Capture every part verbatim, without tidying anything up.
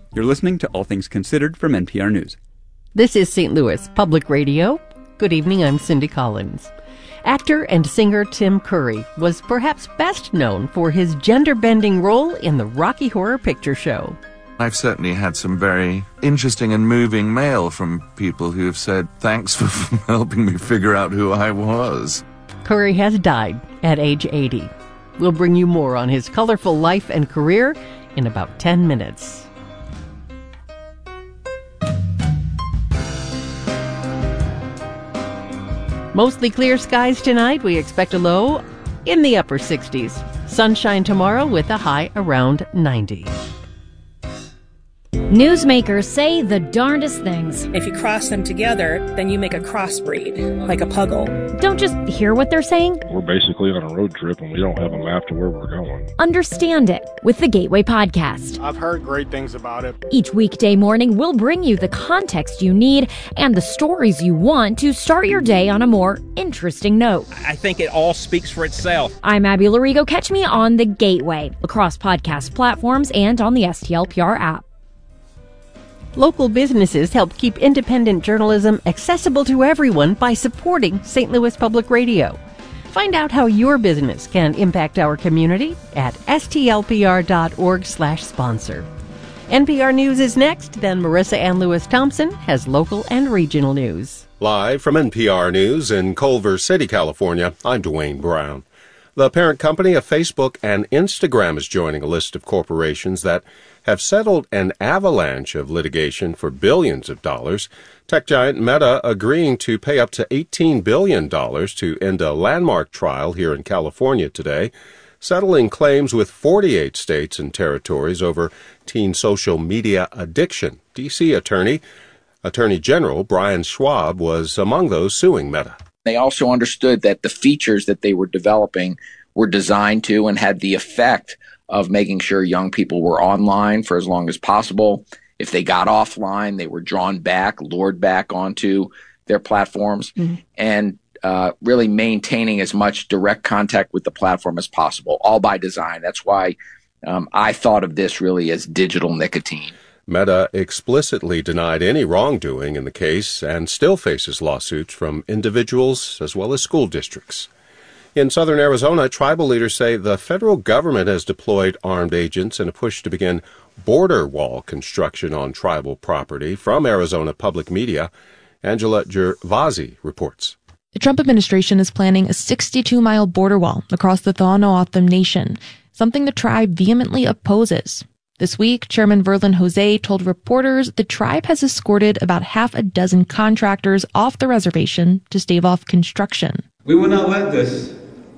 You're listening to All Things Considered from N P R News. This is Saint Louis Public Radio. Good evening, I'm Cindy Collins. Actor and singer Tim Curry was perhaps best known for his gender-bending role in the Rocky Horror Picture Show. I've certainly had some very interesting and moving mail from people who have said, thanks for helping me figure out who I was. Curry has died at age eighty. We'll bring you more on his colorful life and career in about ten minutes. Mostly clear skies tonight. We expect a low in the upper sixties. Sunshine tomorrow with a high around ninety. Newsmakers say the darndest things. If you cross them together, then you make a crossbreed, like a puggle. Don't just hear what they're saying. We're basically on a road trip and we don't have a map to where we're going. Understand it with the Gateway Podcast. I've heard great things about it. Each weekday morning, we'll bring you the context you need and the stories you want to start your day on a more interesting note. I think it all speaks for itself. I'm Abby Larigo. Catch me on the Gateway, across podcast platforms and on the S T L P R app. Local businesses help keep independent journalism accessible to everyone by supporting Saint Louis Public Radio. Find out how your business can impact our community at stlpr.org slash sponsor. N P R News is next, then Marissa Ann Lewis-Thompson has local and regional news. Live from N P R News in Culver City, California, I'm Dwayne Brown. The parent company of Facebook and Instagram is joining a list of corporations that have settled an avalanche of litigation for billions of dollars. Tech giant Meta agreeing to pay up to eighteen billion dollars to end a landmark trial here in California today, settling claims with forty-eight states and territories over teen social media addiction. D C attorney, Attorney General Brian Schwab was among those suing Meta. They also understood that the features that they were developing were designed to and had the effect of making sure young people were online for as long as possible. If they got offline, they were drawn back, lured back onto their platforms, mm-hmm. and uh, really maintaining as much direct contact with the platform as possible, all by design. That's why um, I thought of this really as digital nicotine. Meta explicitly denied any wrongdoing in the case and still faces lawsuits from individuals as well as school districts. In southern Arizona, tribal leaders say the federal government has deployed armed agents in a push to begin border wall construction on tribal property. From Arizona Public Media, Angela Gervasi reports. The Trump administration is planning a sixty-two mile border wall across the Tohono Nation, something the tribe vehemently opposes. This week, Chairman Verlin Jose told reporters the tribe has escorted about half a dozen contractors off the reservation to stave off construction. We will not let this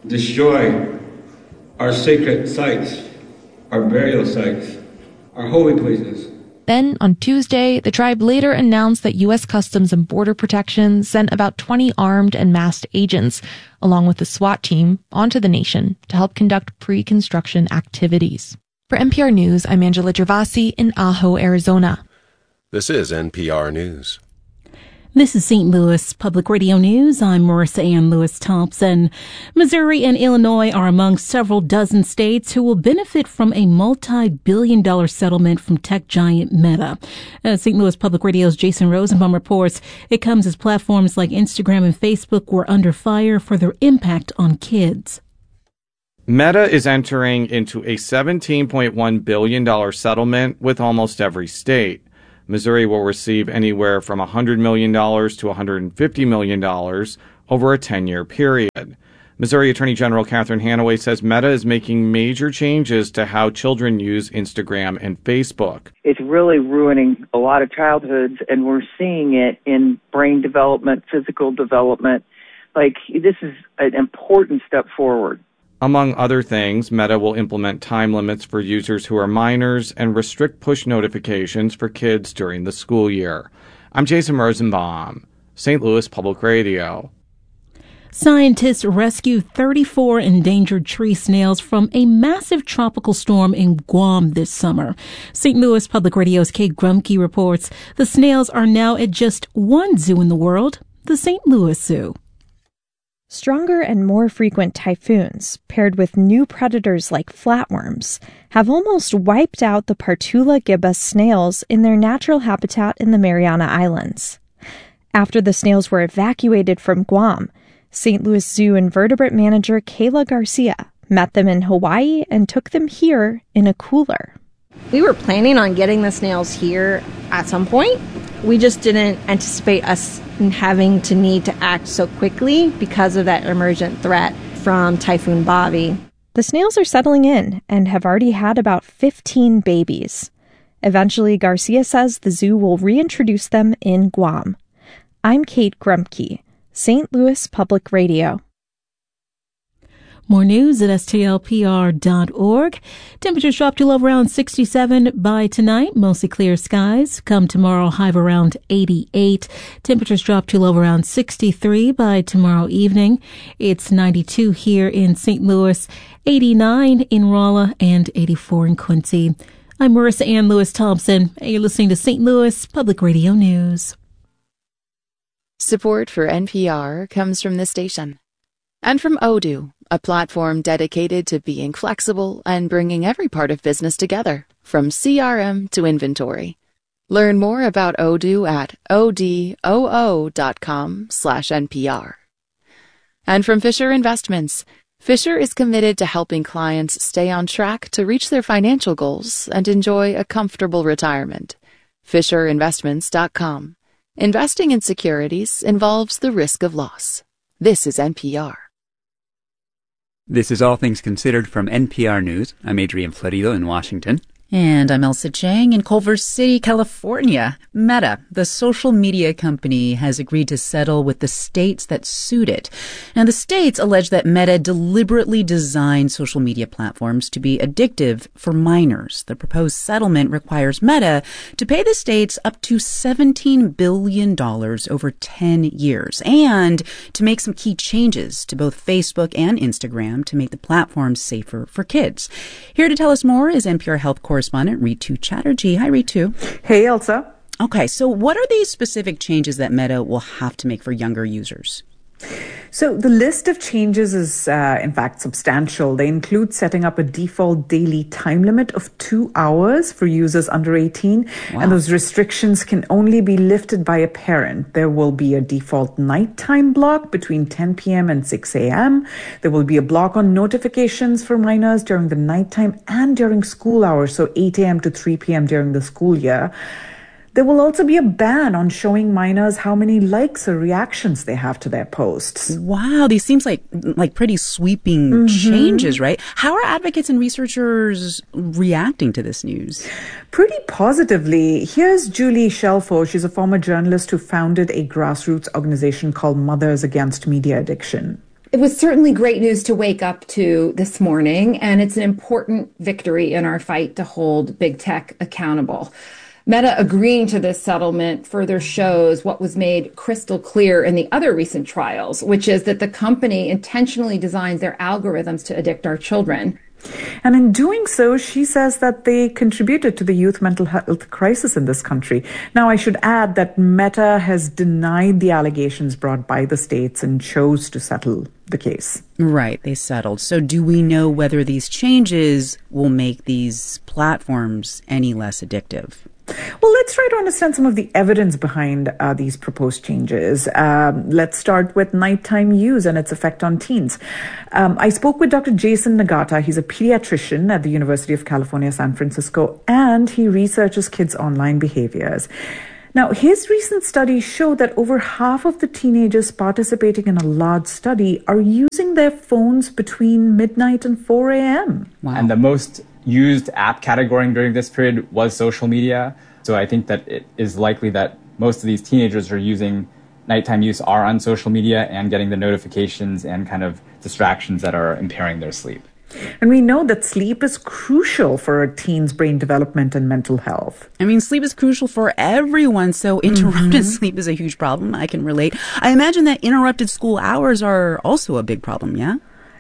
destroy our sacred sites, our burial sites, our holy places. Then, on Tuesday, the tribe later announced that U S Customs and Border Protection sent about twenty armed and masked agents, along with the SWAT team, onto the nation to help conduct pre-construction activities. For N P R News, I'm Angela Gervasi in Ajo, Arizona. This is N P R News. This is Saint Louis Public Radio News. I'm Marissa Ann Lewis-Thompson. Missouri and Illinois are among several dozen states who will benefit from a multi-billion dollar settlement from tech giant Meta. Uh, Saint Louis Public Radio's Jason Rosenbaum reports it comes as platforms like Instagram and Facebook were under fire for their impact on kids. Meta is entering into a seventeen point one billion dollars settlement with almost every state. Missouri will receive anywhere from one hundred million dollars to one hundred fifty million dollars over a ten-year period. Missouri Attorney General Catherine Hanaway says Meta is making major changes to how children use Instagram and Facebook. It's really ruining a lot of childhoods, and we're seeing it in brain development, physical development. Like, this is an important step forward. Among other things, Meta will implement time limits for users who are minors and restrict push notifications for kids during the school year. I'm Jason Rosenbaum, Saint Louis Public Radio. Scientists rescued thirty-four endangered tree snails from a massive tropical storm in Guam this summer. Saint Louis Public Radio's Kate Grumke reports the snails are now at just one zoo in the world, the Saint Louis Zoo. Stronger and more frequent typhoons, paired with new predators like flatworms, have almost wiped out the Partula gibbous snails in their natural habitat in the Mariana Islands. After the snails were evacuated from Guam, Saint Louis Zoo invertebrate manager Kayla Garcia met them in Hawaii and took them here in a cooler. We were planning on getting the snails here at some point. We just didn't anticipate us having to need to act so quickly because of that emergent threat from Typhoon Bobby. The snails are settling in and have already had about fifteen babies. Eventually, Garcia says the zoo will reintroduce them in Guam. I'm Kate Grumke, Saint Louis Public Radio. More news at S T L P R dot org. Temperatures drop to low around sixty-seven by tonight. Mostly clear skies. Come tomorrow, high of around eighty-eight. Temperatures drop to low around sixty-three by tomorrow evening. It's ninety-two here in Saint Louis, eighty-nine in Rolla, and eighty-four in Quincy. I'm Marissa Ann Lewis Thompson, and you're listening to Saint Louis Public Radio News. Support for N P R comes from this station and from Odoo, a platform dedicated to being flexible and bringing every part of business together, from C R M to inventory. Learn more about Odoo at odoo dot com slash N P R. And from Fisher Investments, Fisher is committed to helping clients stay on track to reach their financial goals and enjoy a comfortable retirement. Fisher Investments dot com. Investing in securities involves the risk of loss. This is N P R. This is All Things Considered from N P R News. I'm Adrian Florido in Washington. And I'm Elsa Chang in Culver City, California. Meta, the social media company, has agreed to settle with the states that sued it. Now, the states allege that Meta deliberately designed social media platforms to be addictive for minors. The proposed settlement requires Meta to pay the states up to seventeen billion dollars over ten years and to make some key changes to both Facebook and Instagram to make the platforms safer for kids. Here to tell us more is N P R Health correspondent Correspondent Ritu Chatterjee. Hi, Ritu. Hey, Elsa. Okay, so what are these specific changes that Meta will have to make for younger users? So the list of changes is, uh, in fact, substantial. They include setting up a default daily time limit of two hours for users under eighteen. Wow. And those restrictions can only be lifted by a parent. There will be a default nighttime block between ten p.m. and six a.m. There will be a block on notifications for minors during the nighttime and during school hours, so eight a.m. to three p.m. during the school year. There will also be a ban on showing minors how many likes or reactions they have to their posts. Wow, these seems like like pretty sweeping mm-hmm. changes, right? How are advocates and researchers reacting to this news? Pretty positively. Here's Julie Shelfo. She's a former journalist who founded a grassroots organization called Mothers Against Media Addiction. It was certainly great news to wake up to this morning, and it's an important victory in our fight to hold big tech accountable. Meta agreeing to this settlement further shows what was made crystal clear in the other recent trials, which is that the company intentionally designs their algorithms to addict our children. And in doing so, she says that they contributed to the youth mental health crisis in this country. Now, I should add that Meta has denied the allegations brought by the states and chose to settle the case. Right, they settled. So do we know whether these changes will make these platforms any less addictive? Well, let's try to understand some of the evidence behind uh, these proposed changes. Um, let's start with nighttime use and its effect on teens. Um, I spoke with Doctor Jason Nagata. He's a pediatrician at the University of California, San Francisco, and he researches kids' online behaviors. Now, his recent studies show that over half of the teenagers participating in a large study are using their phones between midnight and four a.m. Wow. And the most used app category during this period was social media. So I think that it is likely that most of these teenagers who are using nighttime use are on social media and getting the notifications and kind of distractions that are impairing their sleep. And we know that sleep is crucial for a teen's brain development and mental health. I mean, sleep is crucial for everyone, so interrupted mm-hmm. sleep is a huge problem. I can relate. I imagine that interrupted school hours are also a big problem, yeah?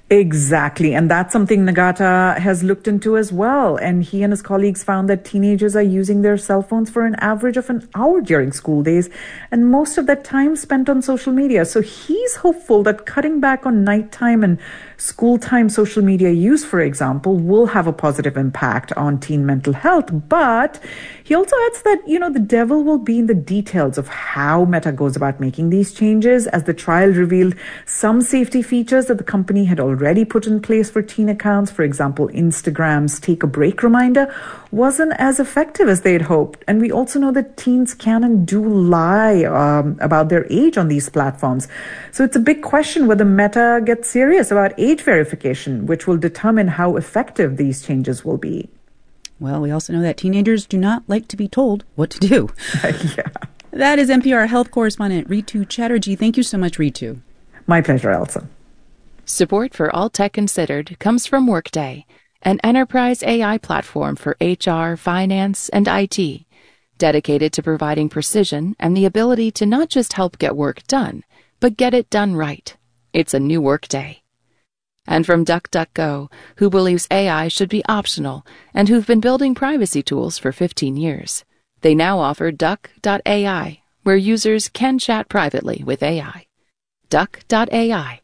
Exactly. And that's something Nagata has looked into as well. And he and his colleagues found that teenagers are using their cell phones for an average of an hour during school days, and most of that time spent on social media. So he's hopeful that cutting back on nighttime and school time social media use, for example, will have a positive impact on teen mental health. But he also adds that, you know, the devil will be in the details of how Meta goes about making these changes, as the trial revealed some safety features that the company had already put in place for teen accounts. For example, Instagram's take a break reminder wasn't as effective as they'd hoped. And we also know that teens can and do lie um, about their age on these platforms. So it's a big question whether Meta gets serious about age verification, which will determine how effective these changes will be. Well, we also know that teenagers do not like to be told what to do. Yeah. That is N P R health correspondent Ritu Chatterjee. Thank you so much, Ritu. My pleasure, Elsa. Support for All Tech Considered comes from Workday, an enterprise A I platform for H R, finance, and I T, dedicated to providing precision and the ability to not just help get work done, but get it done right. It's a new Workday. And from DuckDuckGo, who believes A I should be optional and who've been building privacy tools for fifteen years. They now offer Duck dot A I, where users can chat privately with A I. Duck dot A I.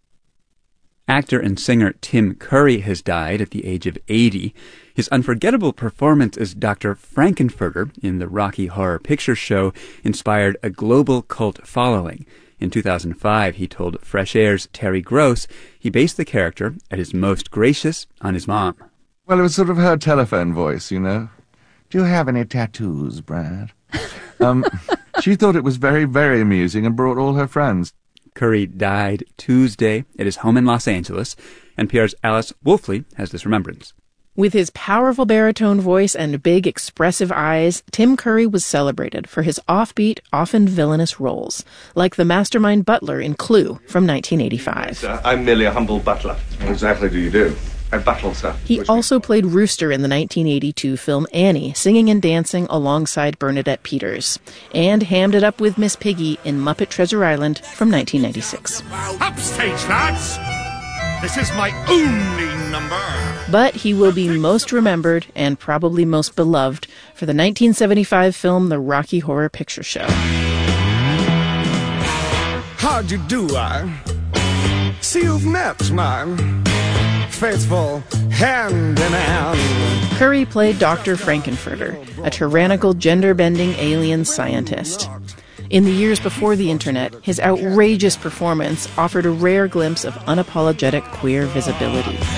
Actor and singer Tim Curry has died at the age of eighty. His unforgettable performance as Doctor Frankenfurter in the Rocky Horror Picture Show inspired a global cult following. In two thousand five, he told Fresh Air's Terry Gross he based the character at his most gracious on his mom. Well, it was sort of her telephone voice, you know. Do you have any tattoos, Brad? um, she thought it was very, very amusing and brought all her friends. Curry died Tuesday at his home in Los Angeles. N P R's Alice Wolfley has this remembrance. With his powerful baritone voice and big, expressive eyes, Tim Curry was celebrated for his offbeat, often villainous roles, like the mastermind butler in Clue from nineteen eighty-five. Sir, I'm merely a humble butler. What exactly do you do? I battle, sir. He also played Rooster in the nineteen eighty-two film Annie, singing and dancing alongside Bernadette Peters, and hammed it up with Miss Piggy in Muppet Treasure Island from nineteen ninety-six. Upstage, lads! This is my only number! But he will be most remembered and probably most beloved for the nineteen seventy-five film The Rocky Horror Picture Show. How'd you do, I? See, you've met my faithful hand in hand. Curry played Doctor Frankenfurter, a tyrannical, gender-bending alien scientist. In the years before the internet, his outrageous performance offered a rare glimpse of unapologetic queer visibility.